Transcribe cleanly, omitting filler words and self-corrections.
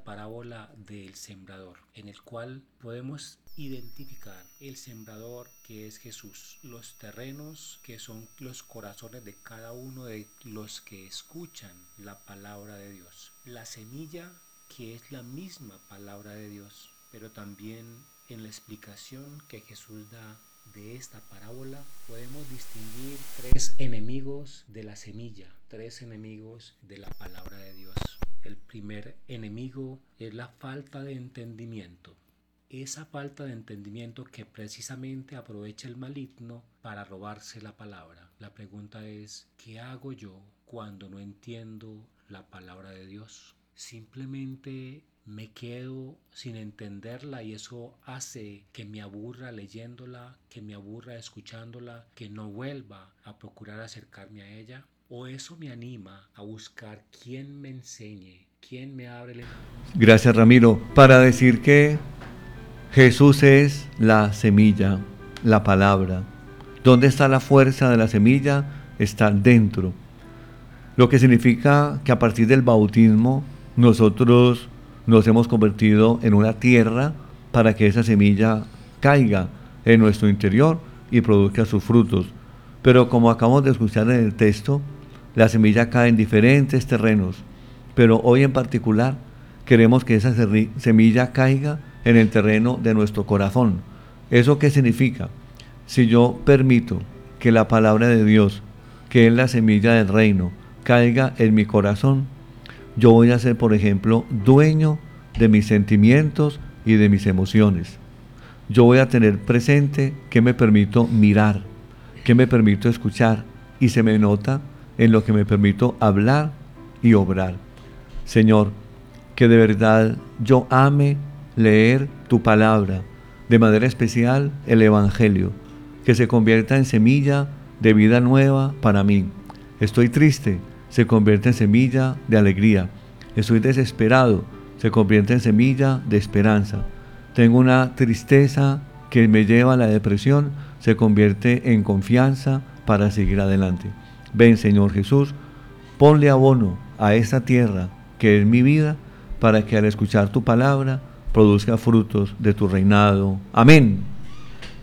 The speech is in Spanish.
parábola del sembrador, en el cual podemos identificar el sembrador, que es Jesús, los terrenos, que son los corazones de cada uno de los que escuchan la palabra de Dios, la semilla, que es la misma palabra de Dios, pero también en la explicación que Jesús da de esta parábola podemos distinguir tres enemigos de la semilla, tres enemigos de la palabra de Dios. El primer enemigo es la falta de entendimiento. Esa falta de entendimiento que precisamente aprovecha el maligno para robarse la palabra. La pregunta es, ¿qué hago yo cuando no entiendo la palabra de Dios? Simplemente me quedo sin entenderla y eso hace que me aburra leyéndola, que me aburra escuchándola, que no vuelva a procurar acercarme a ella. O eso me anima a buscar quién me enseñe, quién me abre el... Gracias, Ramiro. Para decir que Jesús es la semilla, la palabra. ¿Dónde está la fuerza de la semilla? Está dentro. Lo que significa que a partir del bautismo nosotros nos hemos convertido en una tierra para que esa semilla caiga en nuestro interior y produzca sus frutos. Pero como acabamos de escuchar en el texto, la semilla cae en diferentes terrenos. Pero hoy en particular queremos que esa semilla caiga en el terreno de nuestro corazón. ¿Eso qué significa? Si yo permito que la palabra de Dios, que es la semilla del reino, caiga en mi corazón, yo voy a ser, por ejemplo, dueño de mis sentimientos y de mis emociones. Yo voy a tener presente qué me permito mirar, qué me permito escuchar, y se me nota en lo que me permito hablar y obrar. Señor, que de verdad yo ame leer tu palabra, de manera especial el Evangelio, que se convierta en semilla de vida nueva para mí. Estoy triste, se convierte en semilla de alegría. Estoy desesperado, se convierte en semilla de esperanza. Tengo una tristeza que me lleva a la depresión, se convierte en confianza para seguir adelante. Ven, Señor Jesús, ponle abono a esta tierra que es mi vida, para que al escuchar tu palabra produzca frutos de tu reinado. Amén.